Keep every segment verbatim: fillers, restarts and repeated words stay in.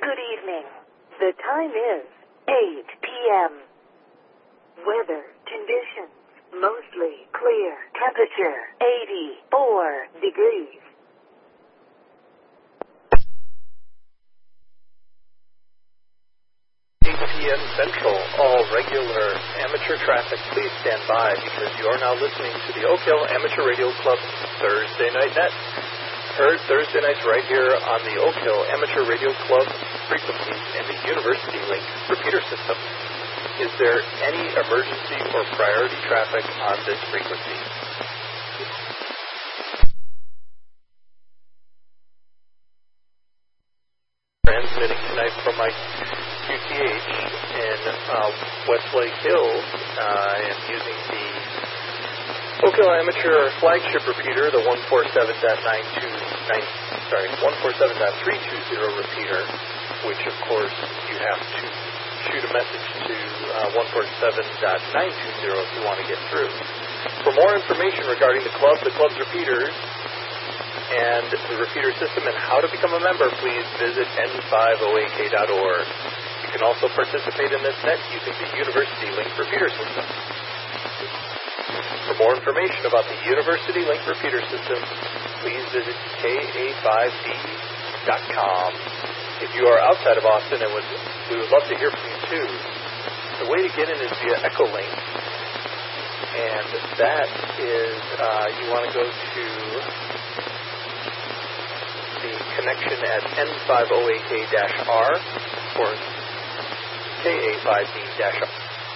Good evening. The time is eight p.m. Weather conditions, mostly clear. Temperature, eighty-four degrees. eight p.m. Central, all regular amateur traffic, please stand by because you are now listening to the Oak Hill Amateur Radio Club Thursday Night Net. Heard Thursday nights right here on the Oak Hill Amateur Radio Club frequency and the University Link repeater system. Is there any emergency or priority traffic on this frequency? Transmitting tonight from my Q T H in uh, Westlake Hills. I am using the Oak Hill Amateur flagship repeater, the one forty-seven point nine two nine, sorry, one forty-seven point three two zero repeater, which of course you have to shoot a message to uh, one forty-seven point nine two zero if you want to get through. For more information regarding the club, the club's repeaters, and the repeater system and how to become a member, please visit N five O A K dot org. You can also participate in this net using the University Link repeater system. For more information about the University Link repeater system, please visit K A five D dot com. If you are outside of Austin, and would, we would love to hear from you too, the way to get in is via Echolink, and that is, uh, you want to go to the connection at N five O A K R or K A five D R.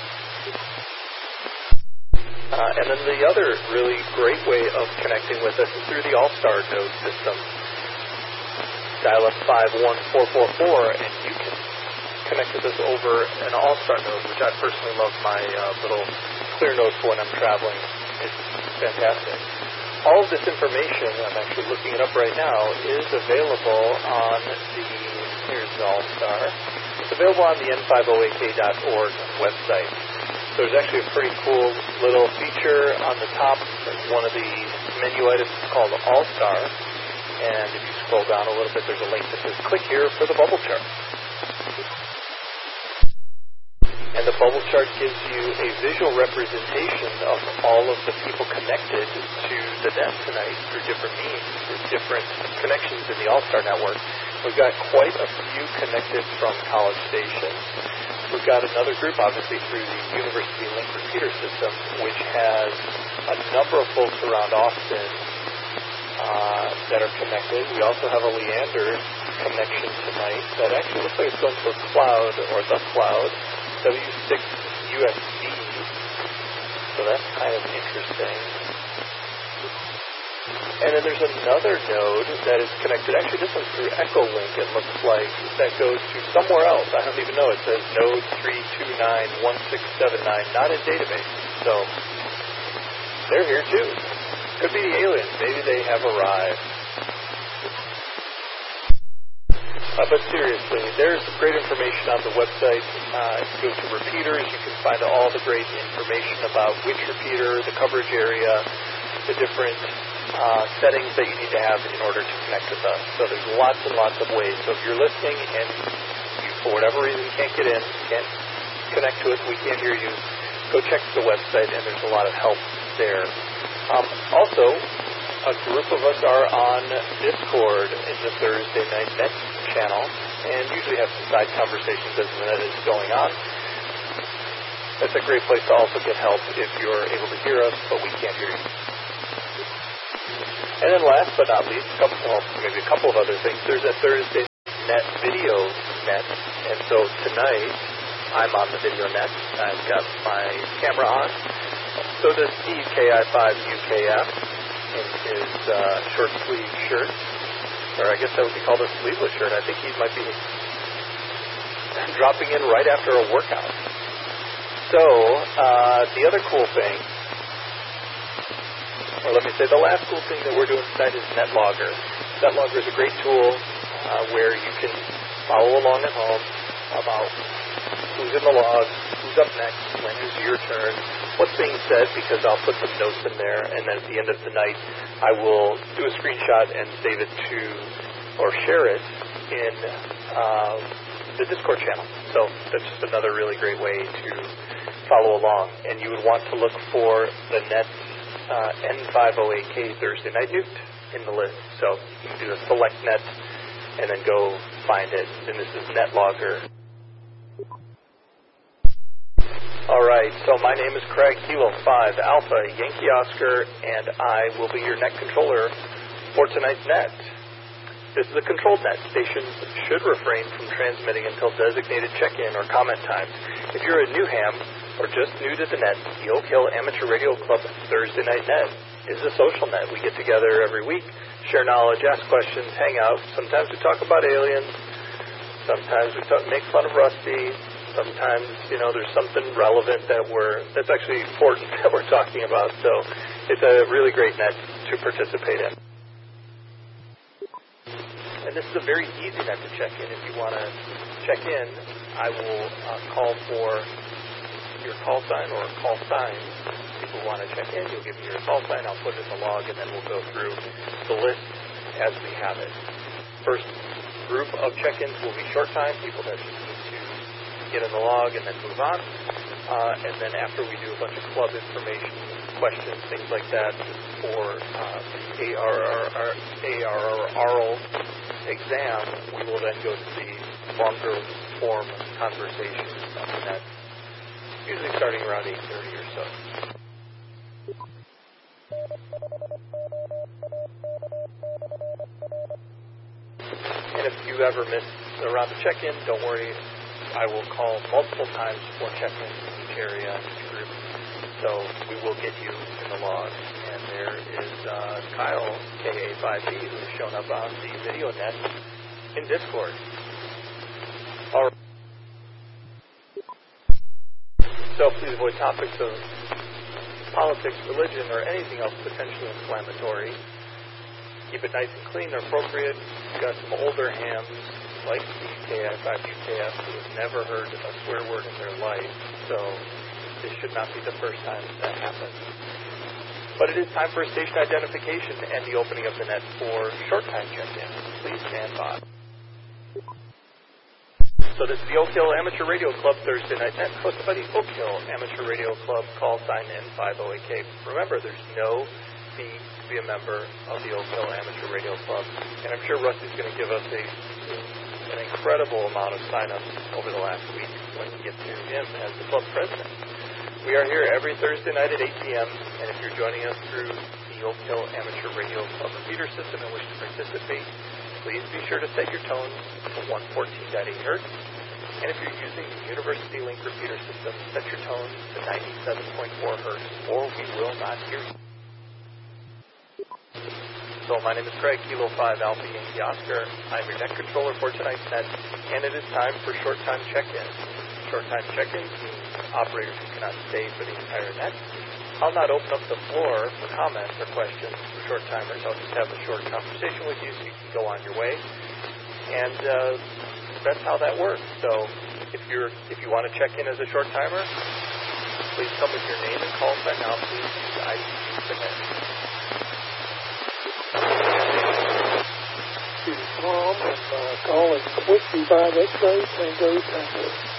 Uh, and then the other really great way of connecting with us is through the All-Star node system. Dial up five one four four four and you can connect with us over an All-Star node, which I personally love my uh, little clear node for when I'm traveling. It's fantastic. All of this information, I'm actually looking it up right now, is available on the, here's the All-Star, it's available on the N five O A K dot org website. So there's actually a pretty cool little feature on the top, one of the menu items called All-Star, and if you scroll down a little bit, there's a link that says click here for the bubble chart. And the bubble chart gives you a visual representation of all of the people connected to the net tonight through different means, through different connections in the All-Star network. We've got quite a few connected from College Station. We've got another group, obviously, through the University Link repeater system, which has a number of folks around Austin uh, that are connected. We also have a Leander connection tonight that actually looks like it's going to a cloud, or the cloud, W six U S B. So that's kind of interesting. And then there's another node that is connected. Actually, this one's through Echolink, it looks like, that goes to somewhere else. I don't even know. It says node three two nine one six seven nine, not in database. So they're here too. Could be the aliens. Maybe they have arrived. Uh, but seriously, there's great information on the website. Uh, if you go to repeaters, you can find all the great information about which repeater, the coverage area, the different uh, settings that you need to have in order to connect with us. So there's lots and lots of ways. So if you're listening and you, for whatever reason, can't get in, can't connect to us, we can't hear you, go check the website, and there's a lot of help there. Um, also, a group of us are on Discord in the Thursday Night Net channel and usually have some side conversations as the net is going on. That's a great place to also get help if you're able to hear us, but we can't hear you. And then last but not least, a couple, well, maybe a couple of other things. There's a Thursday Net video net, and so tonight I'm on the video net. I've got my camera on. So does Steve, K I five U K F, in his uh, short sleeve shirt, or I guess that would be called a sleeveless shirt. I think he might be dropping in right after a workout. So uh, the other cool thing, or let me say the last cool thing that we're doing tonight is NetLogger. NetLogger is a great tool uh, where you can follow along at home about who's in the log, who's up next, when is your turn, what's being said, because I'll put some notes in there, and then at the end of the night, I will do a screenshot and save it to, or share it in uh, the Discord channel. So that's just another really great way to follow along. And you would want to look for the net uh, N five oh eight K Thursday Night Nuked in the list. So you can do a select net and then go find it. And this is NetLogger. All right, so my name is Craig, Kilo five Alpha Yankee Oscar, and I will be your net controller for tonight's net. This is a controlled net. Stations should refrain from transmitting until designated check-in or comment times. If you're a new ham or just new to the net, the Oak Hill Amateur Radio Club Thursday Night Net is a social net. We get together every week, share knowledge, ask questions, hang out. Sometimes we talk about aliens. Sometimes we talk, make fun of Rusty. Sometimes, you know, there's something relevant that we're, that's actually important that we're talking about. So it's a really great net to participate in. And this is a very easy net to check in. If you want to check in, I will uh, call for your call sign or call signs. If people want to check in, you'll give me your call sign. I'll put it in the log, and then we'll go through the list as we have it. First group of check-ins will be short time, people that just need to get in the log and then move on. Uh, and then after we do a bunch of club information, questions, things like that for uh, the A R R L exam, we will then go to the longer form conversation on the net, usually starting around eight thirty or so. And if you ever miss around the check-in, don't worry. I will call multiple times for check-ins in each area, each group. So we will get you in the log. And there is uh, Kyle, K A five B, who has shown up on the video net in Discord. All right. So please avoid topics of politics, religion, or anything else potentially inflammatory. Keep it nice and clean or appropriate. We've got some older hams like the K I five U K F who have never heard a swear word in their life. So this should not be the first time that happens. But it is time for station identification and the opening of the net for short time check-in. Please stand by. So this is the Oak Hill Amateur Radio Club Thursday Night Net, hosted by the Oak Hill Amateur Radio Club, call sign N five oh eight K. Remember, there's no fee to be a member of the Oak Hill Amateur Radio Club, and I'm sure Rusty's going to give us a, an incredible amount of sign-ups over the last week when we get to him as the club president. We are here every Thursday night at eight p.m., and if you're joining us through the Oak Hill Amateur Radio Club repeater system and wish to participate, please be sure to set your tone to one fourteen point eight hertz. And if you're using the University Link repeater system, set your tone to ninety-seven point four hertz, or we will not hear you. So my name is Craig, Kilo five Alpha Yankee Oscar. I'm your net controller for tonight's net, and it is time for short time check-in. Short time check-in means operators who cannot stay for the entire net. I'll not open up the floor for comments or questions for short timers. I'll just have a short conversation with you so you can go on your way. And uh, that's how that works. So if you're if you want to check in as a short timer, please come with your name and call sign. Now please use I D to submit. To Tom and uh, call it Whiskey five X-ray Tango Tango.